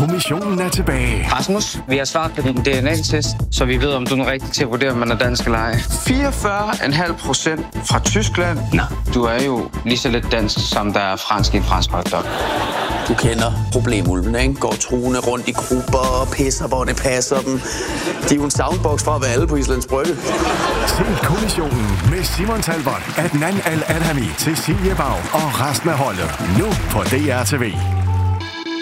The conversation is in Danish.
Kommissionen er tilbage. Rasmus, vi har svaret på din DNA-test, så vi ved, om du er rigtig til at vurdere, om man er dansk eller ej. 44,5% fra Tyskland. Nej, du er jo lige så lidt dansk, som der er fransk i en fransk hotdog. Du kender problemulvene, ikke? Går truende rundt i grupper og pisser, hvor det passer dem. De er jo en soundbox fra at være alle på Islands Brygge. Se Kommissionen med Simon Talbot, Adnan Al-Adhami, Cecilie Bag og resten af holdet. Nu på DR TV.